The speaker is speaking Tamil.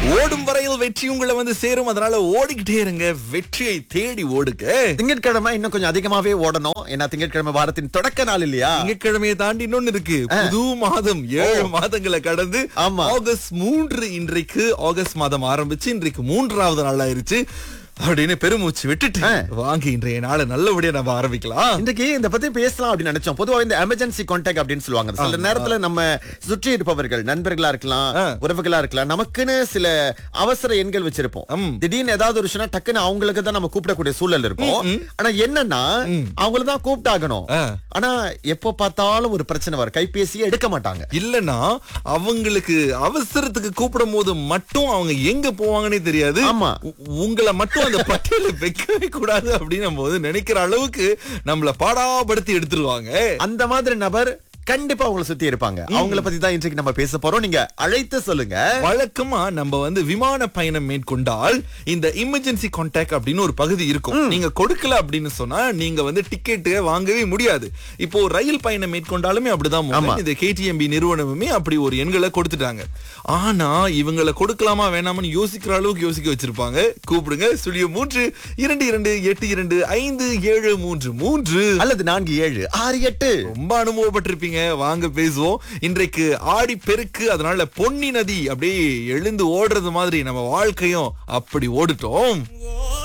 ஓடும் வரையில் வெற்றி உங்களை வந்து சேரும். அதனால ஓடிக்கிட்டே இருங்க, வெற்றியை தேடி ஓடுங்க. திங்கட்கிழமை இன்னும் கொஞ்சம் அதிகமாவே ஓடணும். ஏன்னா திங்கட்கிழமை வாரத்தின் தொடக்க நாள் இல்லையா? திங்கட்கிழமையை தாண்டி இன்னொன்னு இருக்கு. புது மாதம் 7 மாதங்களை கடந்து ஆமா. ஆகஸ்ட் 3 இன்றைக்கு ஆகஸ்ட் மாதம் ஆரம்பிச்சு இன்றைக்கு 3வது நாள் ஆயிருச்சு அப்படின்னு பெருமூச்சு விட்டுட்டு வாங்கி இன்றைய நாளை நல்லபடியா நம்ம ஆரம்பிக்கலாம். இன்றைக்கு இந்த பத்தி பேசலாம் அப்படின்னு நினைச்சோம். பொதுவா இந்த எமர்ஜென்சி கான்டாக்ட் அப்படின்னு சொல்லுவாங்க. சில நேரத்துல நம்ம சுற்றி இருப்பவர்கள் நண்பர்களா இருக்கலாம், உறவுகளா இருக்கலாம், நமக்குன்னு சில அவசர எண்கள் வச்சிருப்போம். திடீர்னு ஏதாவது ஒரு விஷயம் டக்குன்னு அவங்களுக்கு தான் நம்ம கூப்பிடக்கூடிய சூழல் இருக்கும். ஆனா என்னன்னா அவங்கள தான் கூப்பிட்டாகணும். ஆனா எப்ப பார்த்தாலும் ஒரு பிரச்சனை வரும், கைபேசியை எடுக்க மாட்டாங்க. இல்லன்னா அவங்களுக்கு அவசரத்துக்கு கூப்பிடும் போது மட்டும் அவங்க எங்க போவாங்கன்னே தெரியாது. ஆமா. உங்களை மட்டும் அந்த பட்டியல வைக்கவே கூடாது அப்படின்னு போது நினைக்கிற அளவுக்கு நம்மள பாடாப்படுத்தி எடுத்துருவாங்க. அந்த மாதிரி நபர் கண்டிப்பா அவங்களை சுத்தி இருப்பாங்க. அவங்கள பத்தி தான் இன்றைக்கு நம்ம பேச போறோம். நீங்க அழைத்து சொல்லுங்க. வழக்கமா நம்ம வந்து விமான பயணம் மேற்கொண்டால் இந்த எமர்ஜென்சி கான்டாக்ட் அப்படின்னு ஒரு பகுதி இருக்கும். நீங்க கொடுக்கல அப்படின்னு சொன்னா நீங்க வந்து டிக்கெட் வாங்கவே முடியாது. இப்போ ரயில் பயணம் மேற்கொண்டாலுமே அப்படிதான். இந்த KTMB நிறுவனமுமே அப்படி ஒரு எண்களை கொடுத்துட்டாங்க. ஆனா இவங்களை கொடுக்கலாமா வேணாமனு யோசிக்கிற அளவுக்கு யோசிக்க வச்சிருப்பாங்க. கூப்பிடுங்க 0322825733 அல்லது 4768. ரொம்ப அனுபவப்பட்டிருப்பீங்க. வாங்க பேசுவோம். இன்றைக்கு ஆடி பெருக்கு, அதனால பொன்னி நதி அப்படியே எழுந்து ஓடுறது மாதிரி நம்ம வாழ்க்கையும் அப்படி ஓடிட்டோம்.